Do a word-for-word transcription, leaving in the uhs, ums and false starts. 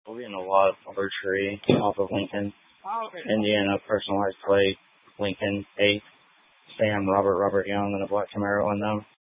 We'll be in a lot of archery off of Lincoln. Indiana personalized plate, Lincoln eight. Sam, Robert, Robert Young, and a black Camaro in them.